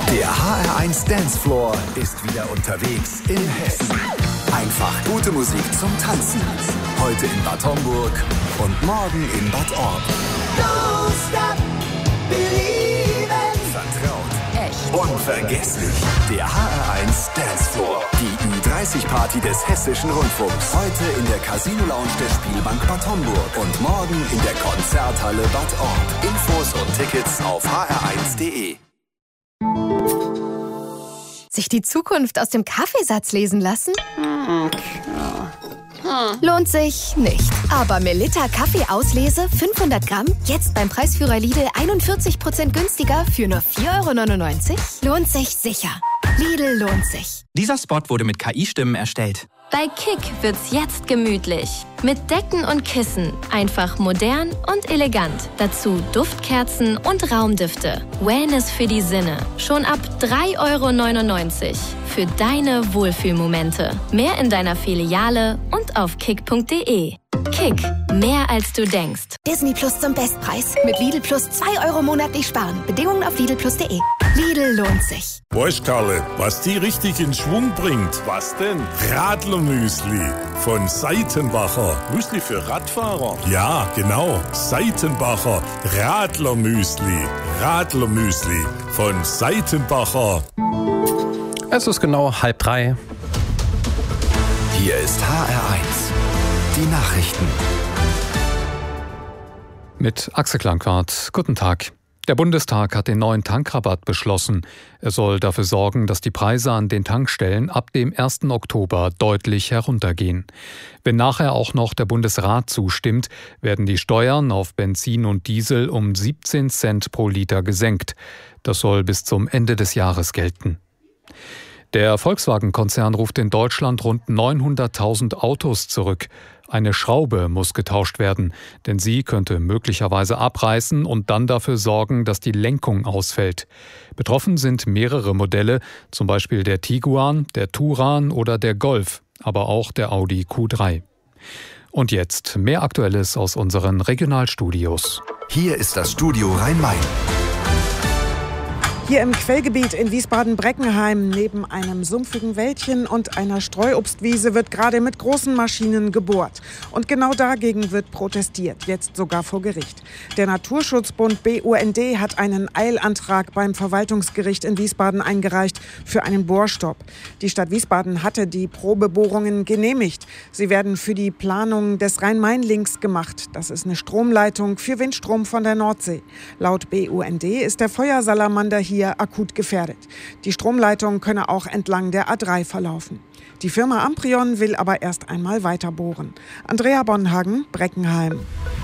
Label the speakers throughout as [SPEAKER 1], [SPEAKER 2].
[SPEAKER 1] Der HR1 Dancefloor ist wieder unterwegs in Hessen. Einfach gute Musik zum Tanzen. Heute in Bad Homburg und morgen in Bad Orb.
[SPEAKER 2] Don't stop believing.
[SPEAKER 1] Vertraut. Echt. Unvergesslich. Der HR1 Dancefloor. Die Ü30-Party des Hessischen Rundfunks. Heute in der Casino Lounge der Spielbank Bad Homburg. Und morgen in der Konzerthalle Bad Orb. Infos und Tickets auf hr1.de.
[SPEAKER 3] Sich die Zukunft aus dem Kaffeesatz lesen lassen? Lohnt sich nicht. Aber Melitta Kaffeeauslese 500 Gramm, jetzt beim Preisführer Lidl 41% günstiger für nur 4,99 €? Lohnt sich sicher. Lidl lohnt sich.
[SPEAKER 4] Dieser Spot wurde mit KI-Stimmen erstellt.
[SPEAKER 5] Bei Kick wird's jetzt gemütlich. Mit Decken und Kissen. Einfach modern und elegant. Dazu Duftkerzen und Raumdüfte. Wellness für die Sinne. Schon ab 3,99 € für deine Wohlfühlmomente. Mehr in deiner Filiale und auf kick.de. Kick, mehr als du denkst.
[SPEAKER 3] Disney Plus zum Bestpreis. Mit Lidl Plus 2 € monatlich sparen. Bedingungen auf lidlplus.de. Lidl lohnt sich.
[SPEAKER 6] Weißt Karle, was die richtig in Schwung bringt? Was denn? Radlermüsli von Seitenbacher. Müsli für Radfahrer? Ja, genau. Seitenbacher Radlermüsli. Radlermüsli von Seitenbacher.
[SPEAKER 7] Es ist genau 2:30.
[SPEAKER 1] Hier ist HR1. Die Nachrichten.
[SPEAKER 7] Mit Axel Klankwart. Guten Tag. Der Bundestag hat den neuen Tankrabatt beschlossen. Er soll dafür sorgen, dass die Preise an den Tankstellen ab dem 1. Oktober deutlich heruntergehen. Wenn nachher auch noch der Bundesrat zustimmt, werden die Steuern auf Benzin und Diesel um 17 Cent pro Liter gesenkt. Das soll bis zum Ende des Jahres gelten. Der Volkswagen-Konzern ruft in Deutschland rund 900.000 Autos zurück. Eine Schraube muss getauscht werden, denn sie könnte möglicherweise abreißen und dann dafür sorgen, dass die Lenkung ausfällt. Betroffen sind mehrere Modelle, zum Beispiel der Tiguan, der Touran oder der Golf, aber auch der Audi Q3. Und jetzt mehr Aktuelles aus unseren Regionalstudios.
[SPEAKER 1] Hier ist das Studio Rhein-Main.
[SPEAKER 8] Hier im Quellgebiet in Wiesbaden-Breckenheim neben einem sumpfigen Wäldchen und einer Streuobstwiese wird gerade mit großen Maschinen gebohrt. Und genau dagegen wird protestiert, jetzt sogar vor Gericht. Der Naturschutzbund BUND hat einen Eilantrag beim Verwaltungsgericht in Wiesbaden eingereicht für einen Bohrstopp. Die Stadt Wiesbaden hatte die Probebohrungen genehmigt. Sie werden für die Planung des Rhein-Main-Links gemacht. Das ist eine Stromleitung für Windstrom von der Nordsee. Laut BUND ist der Feuersalamander hier akut gefährdet. Die Stromleitung könne auch entlang der A3 verlaufen. Die Firma Amprion will aber erst einmal weiter bohren. Andrea Bonhagen, Breckenheim.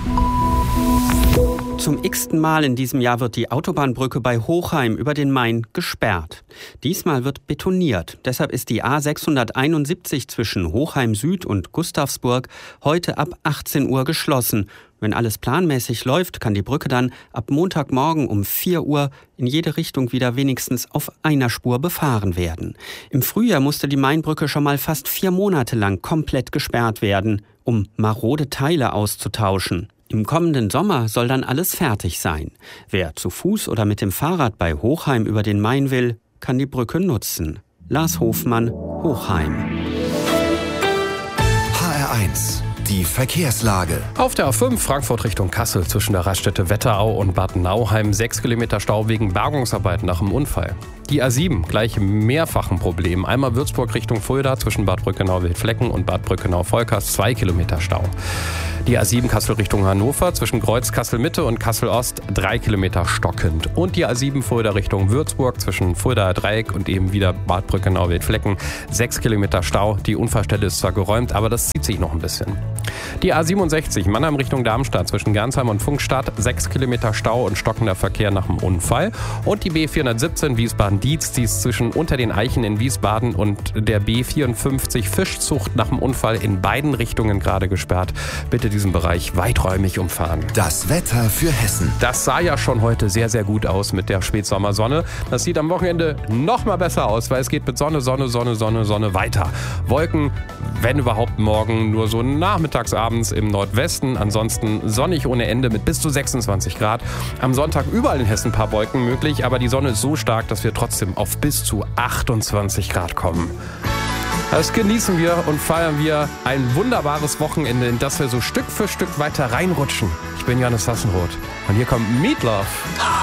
[SPEAKER 9] Zum x-ten Mal in diesem Jahr wird die Autobahnbrücke bei Hochheim über den Main gesperrt. Diesmal wird betoniert. Deshalb ist die A671 zwischen Hochheim Süd und Gustavsburg heute ab 18 Uhr geschlossen. Wenn alles planmäßig läuft, kann die Brücke dann ab Montagmorgen um 4 Uhr in jede Richtung wieder wenigstens auf einer Spur befahren werden. Im Frühjahr musste die Mainbrücke schon mal fast 4 Monate lang komplett gesperrt werden, um marode Teile auszutauschen. Im kommenden Sommer soll dann alles fertig sein. Wer zu Fuß oder mit dem Fahrrad bei Hochheim über den Main will, kann die Brücke nutzen. Lars Hofmann, Hochheim.
[SPEAKER 1] HR1. Die Verkehrslage.
[SPEAKER 7] Auf der A5 Frankfurt Richtung Kassel zwischen der Raststätte Wetterau und Bad Nauheim 6 Kilometer Stau wegen Bergungsarbeiten nach dem Unfall. Die A7 gleich mehrfachen Problem. Einmal Würzburg Richtung Fulda zwischen Bad Brückenau-Wildflecken und Bad Brückenau-Volkers 2 Kilometer Stau. Die A7 Kassel Richtung Hannover zwischen Kreuz Kassel-Mitte und Kassel-Ost 3 Kilometer stockend. Und die A7 Fulda Richtung Würzburg zwischen Fuldaer Dreieck und eben wieder Bad Brückenau-Wildflecken 6 Kilometer Stau. Die Unfallstelle ist zwar geräumt, aber das zieht sich noch ein bisschen. Die A67 Mannheim Richtung Darmstadt zwischen Gernsheim und Funkstadt 6 Kilometer Stau und stockender Verkehr nach dem Unfall. Und die B417 Wiesbaden-Dietz, die ist zwischen Unter den Eichen in Wiesbaden und der B54 Fischzucht nach dem Unfall in beiden Richtungen gerade gesperrt. Bitte diesen Bereich weiträumig umfahren.
[SPEAKER 1] Das Wetter für Hessen.
[SPEAKER 7] Das sah ja schon heute sehr, sehr gut aus mit der Spätsommersonne. Das sieht am Wochenende noch mal besser aus, weil es geht mit Sonne weiter. Wolken, wenn überhaupt morgen, nur so nachmittags nachmittags, abends im Nordwesten. Ansonsten sonnig ohne Ende mit bis zu 26 Grad. Am Sonntag überall in Hessen ein paar Wolken möglich, aber die Sonne ist so stark, dass wir trotzdem auf bis zu 28 Grad kommen. Das genießen wir und feiern wir ein wunderbares Wochenende, in das wir so Stück für Stück weiter reinrutschen. Ich bin Johannes Hassenroth und hier kommt Meat Loaf.